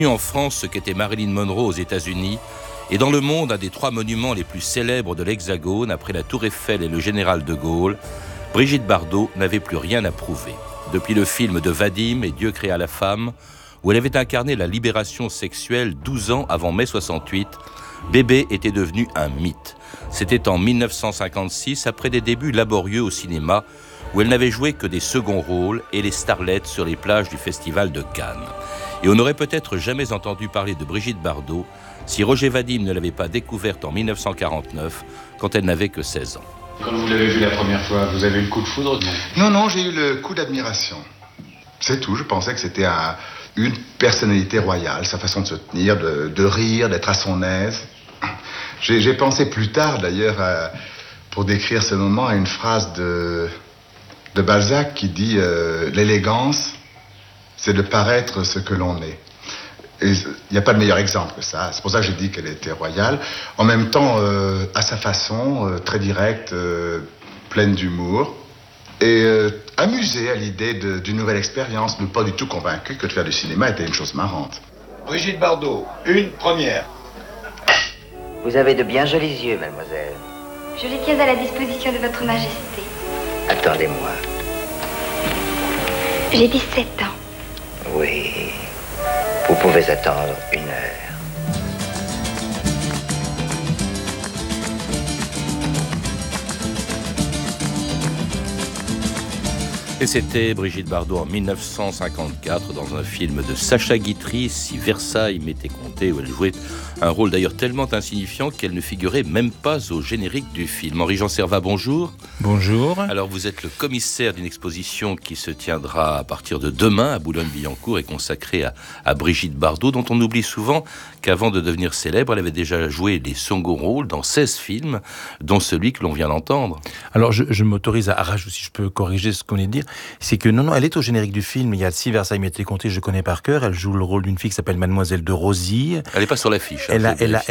En France, ce qu'était Marilyn Monroe aux États-Unis, et dans le monde, un des 3 monuments les plus célèbres de l'Hexagone, après la Tour Eiffel et le Général de Gaulle, Brigitte Bardot n'avait plus rien à prouver. Depuis le film de Vadim et Dieu créa la femme, où elle avait incarné la libération sexuelle 12 ans avant mai 68, Bébé était devenue un mythe. C'était en 1956, après des débuts laborieux au cinéma, où elle n'avait joué que des seconds rôles et les starlettes sur les plages du Festival de Cannes. Et on n'aurait peut-être jamais entendu parler de Brigitte Bardot si Roger Vadim ne l'avait pas découverte en 1949, quand elle n'avait que 16 ans. Quand vous l'avez vue la première fois, vous avez eu le coup de foudre? Non, j'ai eu le coup d'admiration. C'est tout, je pensais que c'était une personnalité royale, sa façon de se tenir, de rire, d'être à son aise. J'ai pensé plus tard, d'ailleurs, pour décrire ce moment, à une phrase de Balzac qui dit « L'élégance, c'est de paraître ce que l'on est ». Et il n'y a pas de meilleur exemple que ça. C'est pour ça que j'ai dit qu'elle était royale. En même temps, à sa façon, très directe, pleine d'humour. Et amusée à l'idée d'une nouvelle expérience, mais pas du tout convaincue que de faire du cinéma était une chose marrante. Brigitte Bardot, une première. Vous avez de bien jolis yeux, mademoiselle. Je les tiens à la disposition de votre majesté. Attendez-moi. J'ai 17 ans. Oui. Vous pouvez attendre 1 heure. Et c'était Brigitte Bardot en 1954 dans un film de Sacha Guitry, Si Versailles m'était compté, où elle jouait un rôle d'ailleurs tellement insignifiant qu'elle ne figurait même pas au générique du film. Henri-Jean Servat, bonjour. Bonjour. Alors vous êtes le commissaire d'une exposition qui se tiendra à partir de demain à Boulogne-Billancourt et consacrée à Brigitte Bardot, dont on oublie souvent qu'avant de devenir célèbre, elle avait déjà joué des seconds rôles dans 16 films, dont celui que l'on vient d'entendre. Alors je m'autorise à rajouter, si je peux corriger ce qu'on vient de dire, c'est que non, elle est au générique du film. Il y a Si Versailles m'était compté, je connais par cœur. Elle joue le rôle d'une fille qui s'appelle Mademoiselle de Rosy. Elle n'est pas sur l'affiche. Elle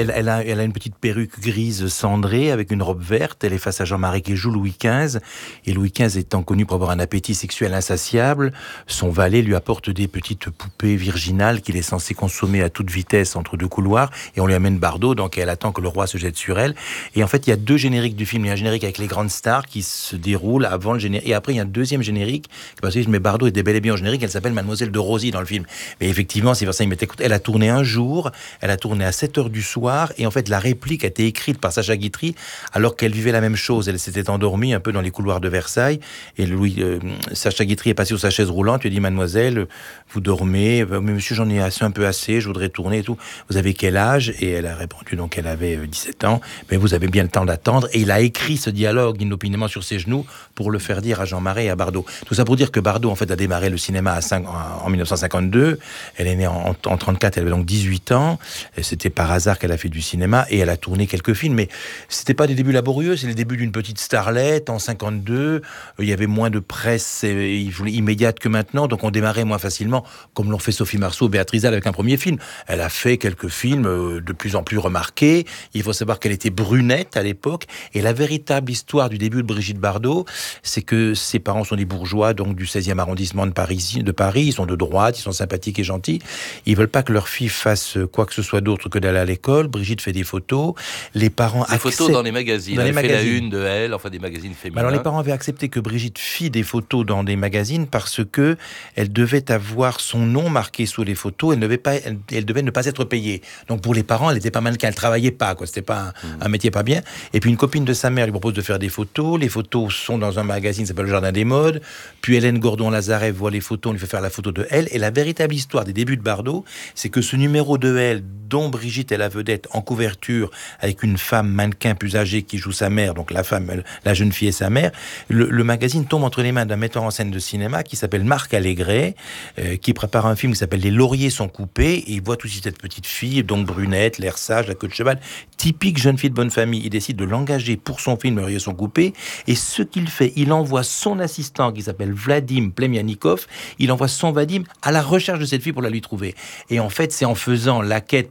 a une petite perruque grise cendrée avec une robe verte. Elle est face à Jean-Marie qui joue Louis XV. Et Louis XV étant connu pour avoir un appétit sexuel insatiable, son valet lui apporte des petites poupées virginales qu'il est censé consommer à toute vitesse entre 2 couloirs. Et on lui amène Bardot, donc elle attend que le roi se jette sur elle. Et en fait, il y a 2 génériques du film. Il y a un générique avec les grandes stars qui se déroule avant le générique. Et après, il y a un deuxième générique. Parce que mais Bardot était bel et bien au générique. Elle s'appelle Mademoiselle de Rosy dans le film. Mais effectivement, Si Versailles m'était compté, elle a tourné un jour. Elle a tourné à 7 heures du soir. Et en fait, la réplique a été écrite par Sacha Guitry alors qu'elle vivait la même chose. Elle s'était endormie un peu dans les couloirs de Versailles. Et Sacha Guitry est passé sur sa chaise roulante. Il a dit, Mademoiselle, vous dormez. Mais monsieur, j'en ai un peu assez. Je voudrais tourner et tout. Vous avez quel âge? Et elle a répondu donc qu'elle avait 17 ans. Mais vous avez bien le temps d'attendre. Et il a écrit ce dialogue inopinément sur ses genoux pour le faire dire à Jean-Marie et à Bardot. Tout ça pour dire que Bardot, en fait, a démarré le cinéma en 1952. Elle est née en 34, elle avait donc 18 ans. Et c'était par hasard qu'elle a fait du cinéma et elle a tourné quelques films. Mais c'était pas des débuts laborieux, c'est les débuts d'une petite starlette en 52. Il y avait moins de presse immédiate que maintenant, donc on démarrait moins facilement, comme l'ont fait Sophie Marceau, Béatrice Dalle avec un premier film. Elle a fait quelques films de plus en plus remarqués. Il faut savoir qu'elle était brunette à l'époque. Et la véritable histoire du début de Brigitte Bardot, c'est que ses parents sont des bourgeois, donc du 16e arrondissement de Paris. Ils sont de droite, ils sont sympathiques et gentils. Ils veulent pas que leur fille fasse quoi que ce soit d'autre que d'aller à l'école. Brigitte fait des photos. Les parents acceptent... Des photos dans les magazines. Elle fait la une de Elle, enfin des magazines féminins. Alors les parents avaient accepté que Brigitte fît des photos dans des magazines parce que elle devait avoir son nom marqué sous les photos. Elle devait ne pas être payée. Donc pour les parents, elle était pas mannequin. Elle travaillait pas, quoi. C'était pas un métier pas bien. Et puis une copine de sa mère lui propose de faire des photos. Les photos sont dans un magazine qui s'appelle Le Jardin des Modes. Puis Hélène Gordon-Lazareff voit les photos, on lui fait faire la photo de Elle. Et la véritable histoire des débuts de Bardot, c'est que ce numéro de Elle, dont Brigitte est la vedette en couverture, avec une femme mannequin plus âgée qui joue sa mère, donc la jeune fille et sa mère, le magazine tombe entre les mains d'un metteur en scène de cinéma qui s'appelle Marc Allégret, qui prépare un film qui s'appelle Les lauriers sont coupés, et il voit tout de suite cette petite fille, donc brunette, l'air sage, la queue de cheval, typique jeune fille de bonne famille. Il décide de l'engager pour son film Les lauriers sont coupés, et ce qu'il fait, il envoie son assistant qui s'appelle Vadim Plemianikov, il envoie son Vadim à la recherche de cette fille pour la lui trouver. Et en fait, c'est en faisant la quête pour trouver cette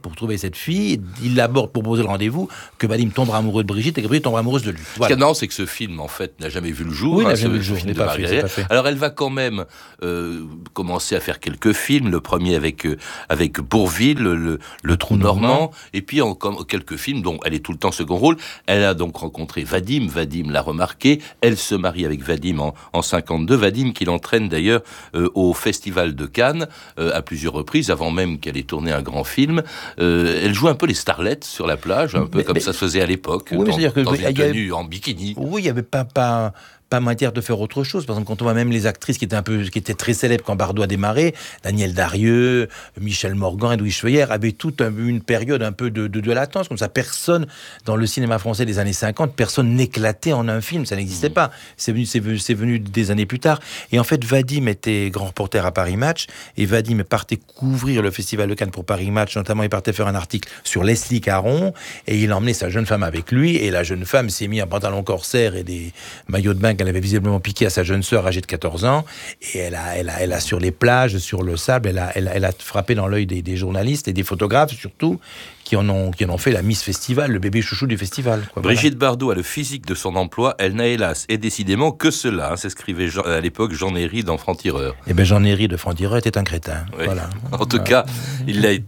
cette fille, il l'aborde pour poser le rendez-vous, que Vadim tombera amoureux de Brigitte et que Brigitte tombera amoureuse de lui. Voilà. Ce qui est marrant, c'est que ce film, en fait, n'a jamais vu le jour. Oui, il n'a jamais vu le jour, il n'est pas fait. Alors, elle va quand même commencer à faire quelques films. Le premier avec Bourvil, le Trou normand, et puis quelques films dont elle est tout le temps second rôle. Elle a donc rencontré Vadim l'a remarqué. Elle se marie avec Vadim en 52. Vadim qui l'entraîne d'ailleurs au Festival de Cannes à plusieurs reprises, avant même qu'elle ait tourné un grand film. Elle joue un peu les starlettes sur la plage, un peu comme ça se faisait à l'époque, oui, dans une tenue en bikini. Oui, il n'y avait pas matière de faire autre chose. Par exemple, quand on voit même les actrices qui étaient très célèbres quand Bardot a démarré, Danielle Darieux, Michel Morgan, Edwige Feuillère, avaient toute une période un peu de latence. Comme ça, personne, dans le cinéma français des années 50, personne n'éclatait en un film. Ça n'existait pas. C'est venu des années plus tard. Et en fait, Vadim était grand reporter à Paris Match, et Vadim partait couvrir le Festival de Cannes pour Paris Match. Notamment, il partait faire un article sur Leslie Caron, et il emmenait sa jeune femme avec lui, et la jeune femme s'est mis un pantalon corsaire et des maillots de bain qu'elle avait visiblement piqué à sa jeune sœur âgée de 14 ans, et elle a sur les plages, sur le sable, elle a frappé dans l'œil des journalistes et des photographes surtout, qui en ont fait la Miss Festival, le bébé chouchou du festival. Brigitte Bardot a le physique de son emploi, elle n'a hélas et décidément que cela, s'écrivait à l'époque Jean Néry dans Franc-Tireur. Eh bien, Jean Néry de Franc-Tireur était un crétin. Oui. Voilà. En tout cas, il l'a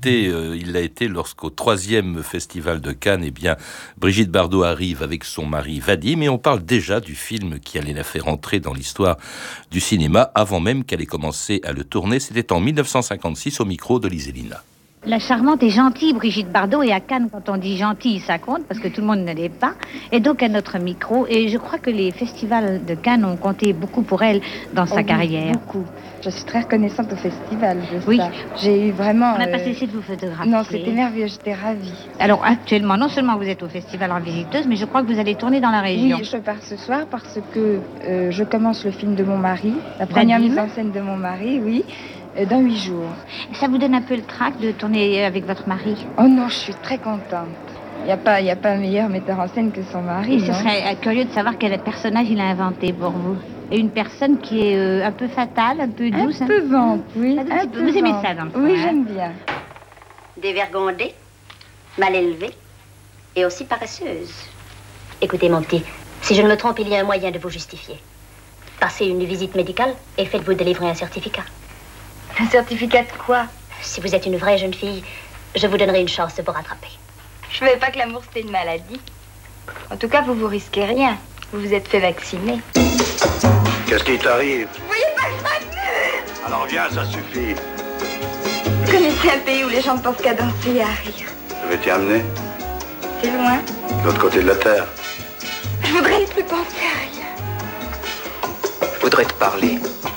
été lorsqu'au 3e Festival de Cannes, eh bien, Brigitte Bardot arrive avec son mari Vadim, et on parle déjà du film qui allait la faire entrer dans l'histoire du cinéma avant même qu'elle ait commencé à le tourner. C'était en 1956 au micro de Liselina. La charmante et gentille Brigitte Bardot, et à Cannes, quand on dit gentille, ça compte, parce que tout le monde ne l'est pas, et donc à notre micro, et je crois que les festivals de Cannes ont compté beaucoup pour elle dans sa carrière. Beaucoup. Je suis très reconnaissante au festival de oui. ça. J'ai eu vraiment... On n'a pas cessé de vous photographier. Non, c'était merveilleux, j'étais ravie. Alors actuellement, non seulement vous êtes au festival en visiteuse, mais je crois que vous allez tourner dans la région. Oui, je pars ce soir parce que je commence le film de mon mari, la première mise en scène de mon mari, oui. Dans 8 jours. Ça vous donne un peu le trac de tourner avec votre mari? Oh non, je suis très contente. Il n'y a pas meilleur metteur en scène que son mari. Et ce serait curieux de savoir quel personnage il a inventé pour vous. Et une personne qui est un peu fatale, un peu douce. Un peu vente, oui. Un peu vous aimez ça dans le fond? Oui, j'aime bien. Dévergondée, mal élevée et aussi paresseuse. Écoutez, mon petit, si je ne me trompe, il y a un moyen de vous justifier. Passez une visite médicale et faites-vous délivrer un certificat. Un certificat de quoi? Si vous êtes une vraie jeune fille, je vous donnerai une chance de vous rattraper. Je ne savais pas que l'amour c'était une maladie. En tout cas, vous risquez rien. Vous vous êtes fait vacciner. Qu'est-ce qui t'arrive? Vous voyez pas le train? Alors viens, ça suffit. Vous connaissez un pays où les gens ne pensent qu'à danser et à rire? Je vais t'y amener. C'est loin? De l'autre côté de la terre. Je voudrais ne plus penser à rien. Je voudrais te parler.